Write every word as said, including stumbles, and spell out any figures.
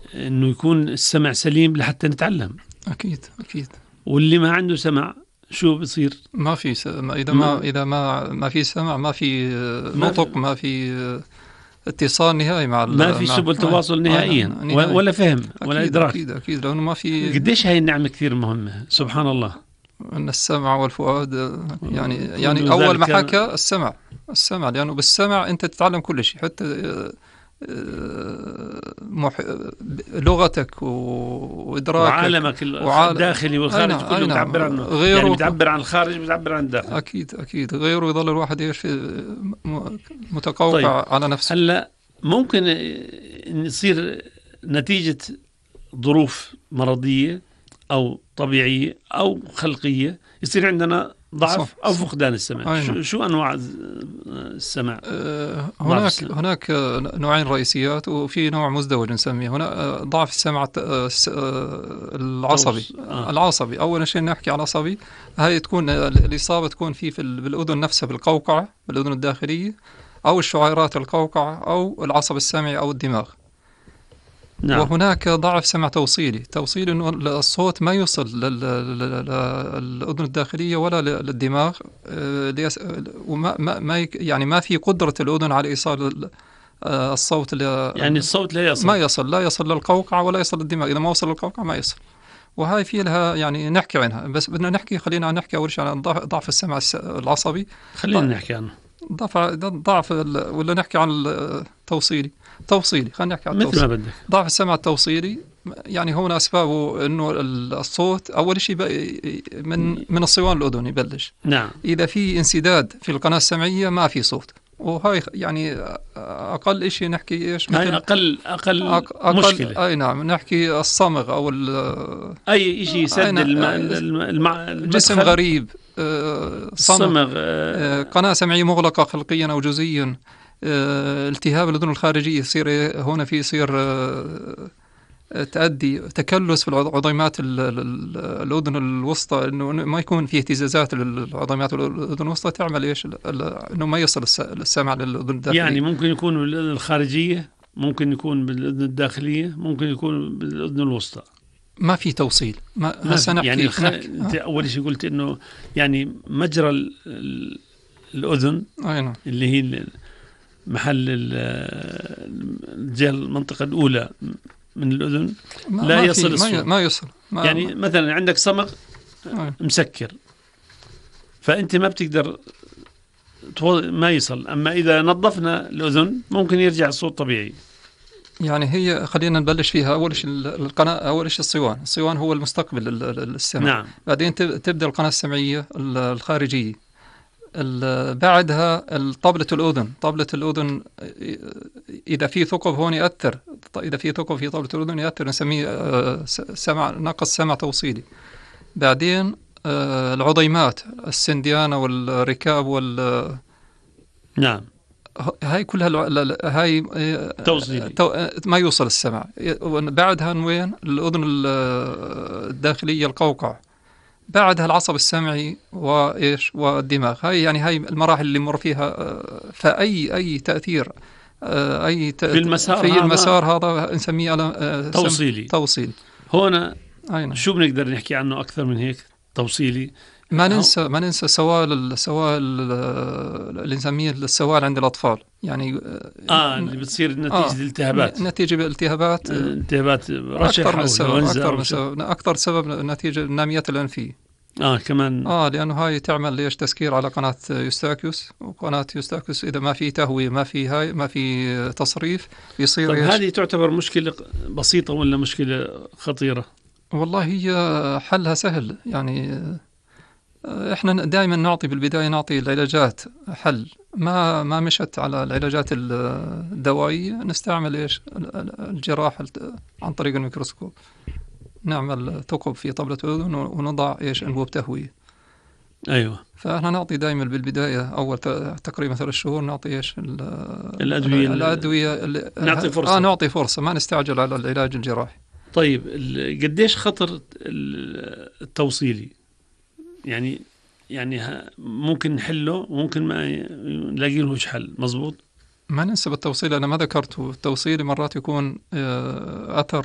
إنه يكون السمع سليم لحتى نتعلم. أكيد أكيد. واللي ما عنده سمع شو بصير؟ ما في س... إذا ما إذا ما ما في سمع، ما في نطق، ما في اتصال نهائي مع ما في سبل تواصل نهائيا، نهائي. ولا فهم ولا أكيد إدراك. أكيد أكيد، لأنه ما في. قديش هاي النعمة كثير مهمة، سبحان الله. أن السمع والفؤاد يعني يعني أول ما حكى السمع السمع لأنه بالسمع أنت تتعلم كل شيء، حتى مح... لغتك وإدراكك وعالمك الداخلي والخارج كله بتعبر عنه، غيره يعني بتعبر عن الخارج بتعبر عن الداخل. أكيد أكيد، غيره يظل الواحد ايش متقوقع. طيب. على نفسه. هلا ممكن يصير نتيجة ظروف مرضية أو طبيعية أو خلقية يصير عندنا ضعف صح أو فقدان السمع. شو, شو أنواع السمع؟ أه هناك السمع. هناك نوعين رئيسيات، وفي نوع مزدوج نسميه هنا ضعف السمع العصبي. آه. العصبي أول شيء نحكي عن عصبي، هاي تكون الإصابة تكون في بالأذن نفسها، بالقوقعة، بالأذن الداخلية، أو الشعيرات القوقعة، أو العصب السمعي أو الدماغ. نعم. وهناك ضعف سمع توصيلي، توصيلي إنه الصوت ما يوصل للأذن الداخلية ولا للدماغ، وما ما يعني ما في قدرة الأذن على إيصال الصوت، يعني الصوت لا يصل، ما يصل لا يصل للقوقعة ولا يصل للدماغ. إذا ما وصل للقوقعة ما يصل. وهاي في لها يعني نحكي عنها، بس بدنا نحكي خلينا نحكي أول شيء عن ضعف السمع العصبي. خلينا نحكي عنه. ضعف ضعف ولا نحكي عن التوصيلي؟ توصيلي، خلينا نحكي عن مثل ما بدك. ضعف السمع التوصيلي يعني هون أسبابه إنه الصوت أول شيء من من الصوان الأذني يبلش. نعم. إذا في انسداد في القناة السمعية ما في صوت، وهاي يعني أقل شيء نحكي إيش هاي أقل أقل, أقل مشكلة. أي نعم، نحكي الصمغ أو أي شيء يسد الجسم غريب، صمغ، قناة سمعية مغلقة خلقيا أو جزئيا، التهاب الأذن الخارجية يصير هنا في يصير تؤدي تكلس في العظيمات الأذن الوسطى، إنه ما يكون فيه اهتزازات للعظيمات الأذن الوسطى، تعمل إيش إنه ما يصل السمع للأذن الداخلية. يعني ممكن يكون بالأذن الخارجية، ممكن يكون بالأذن الداخلية، ممكن يكون بالأذن الوسطى. ما في توصيل. ما ما يعني الخ... انت اول شيء قلت انه يعني مجرى ال... ال... الاذن أينا. اللي هي محل الجهه المنطقه الاولى من الاذن ما لا ما يصل الصوت. ما, ما يصل ما يعني مثلا عندك صمغ أينا. مسكر، فانت ما بتقدر تو... ما يصل. اما اذا نظفنا الاذن ممكن يرجع الصوت طبيعي. يعني هي خلينا نبلش فيها. أول شيء القناة، أول شيء الصوان. الصوان هو المستقبل السمع. نعم. بعدين تبدأ القناة السمعية الخارجية، بعدها طبلة الأذن. طبلة الأذن إذا في ثقب هون يأثر، إذا في ثقب في طبلة الأذن يأثر، نسميه سمع نقص سمع توصيلي. بعدين العظيمات، السنديانة والركاب وال نعم، هاي كلها هاي توصيلي، تو... ما يوصل السمع. بعدها وين؟ الأذن الداخلية القوقع، بعدها العصب السمعي وإيش والدماغ. هاي يعني هاي المراحل اللي مر فيها. فأي أي تأثير أي تأثير في المسار في هذا المسار هذا نسميه توصيلي. توصيلي. هنا شو بنقدر نحكي عنه أكثر من هيك؟ توصيلي. ما ننسى ما ننسى سوائل سوائل اللي نسميه السوائل عند الأطفال، يعني اه اللي بتصير نتيجة آه الالتهابات. نتيجة الالتهابات التهابات أكثر من سبب أكثر من سبب أكثر سبب نتيجة الناميات الأنفية. اه كمان اه لأنه هاي تعمل ليش تسكير على قناة يوستاكيوس، وقناة يوستاكيوس إذا ما في تهوية، ما في هاي ما في تصريف، يصير. طيب هذه تعتبر مشكلة بسيطة ولا مشكلة خطيرة؟ والله هي حلها سهل. يعني احنا دائما نعطي بالبداية نعطي العلاجات حل. ما ما مشت على العلاجات الدوائية، نستعمل ايش الجراحة عن طريق الميكروسكوب. نعمل ثقب في طبلة الأذن ونضع ايش انبوب تهوية. ايوه. فاحنا نعطي دائما بالبداية اول تقريبا ثلاث شهور نعطي ايش الأدوية الأدوية نعطي فرصة. اه نعطي فرصة، ما نستعجل على العلاج الجراحي. طيب قديش خطر التوصيلي؟ يعني يعني ممكن نحله وممكن ما نلاقي لهش حل. مزبوط. ما ننسى بالتوصيل، أنا ما ذكرته. التوصيل مرات يكون أثر